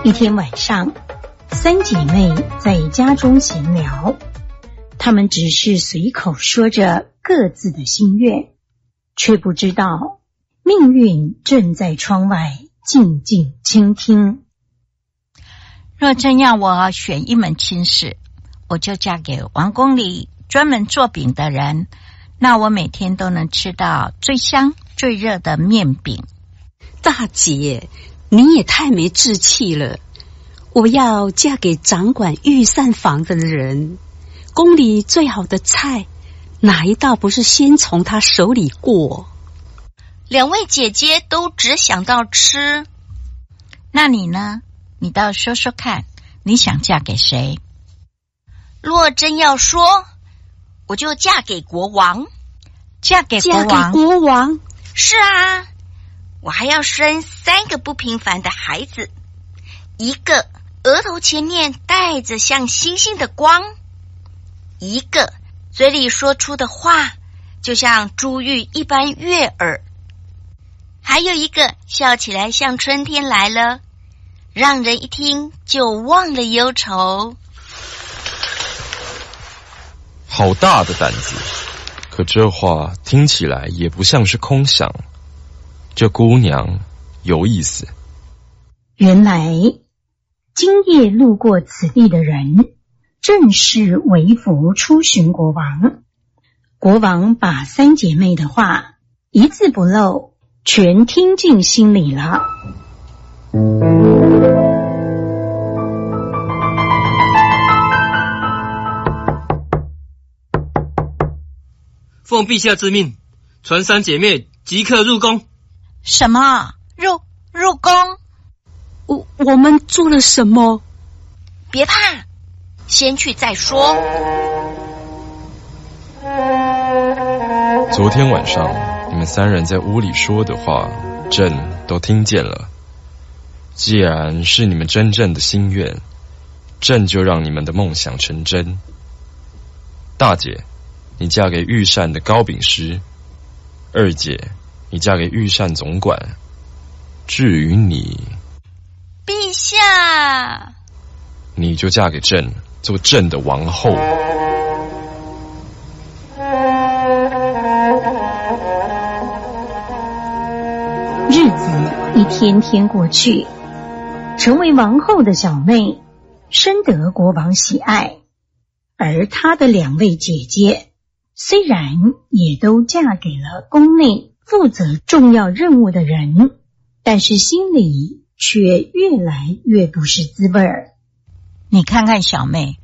一天晚上，三姐妹在家中闲聊，她们只是随口说着各自的心愿，却不知道命运正在窗外静静倾听。 若真要我选一门亲事，我就嫁给王宫里专门做饼的人，那我每天都能吃到最香最热的面饼。 大姐，你也太没志气了。我要嫁给掌管御膳房的人，宫里最好的菜，哪一道不是先从他手里过？ 两位姐姐都只想到吃， 那你呢？你倒说说看，你想嫁给谁？ 若真要说，我就嫁给国王。 嫁给国王？ 嫁给国王？ 是啊，我还要生3个不平凡的孩子，一个额头前面带着像星星的光，一个嘴里说出的话就像珠玉一般悦耳，还有一个笑起来像春天来了，让人一听就忘了忧愁。 好大的胆子，可这话听起来也不像是空想。这姑娘有意思。 原来今夜路过此地的人正是微服出巡国王。国王把三姐妹的话一字不漏全听进心里了。 奉陛下之命，传三姐妹即刻入宫。 什么？入宫？ 我们做了什么？ 别怕，先去再说。 昨天晚上你们3人在屋里说的话，朕都听见了。既然是你们真正的心愿，朕就让你们的梦想成真。大姐，你嫁给御膳的糕饼师；二姐，你嫁给御膳总管。至于你， 陛下， 你就嫁给朕，做朕的王后。 日子一天天过去，成为王后的小妹深得国王喜爱，而她的2位姐姐虽然也都嫁给了宫内负责重要任务的人，但是心里却越来越不是滋味儿。 你看看小妹，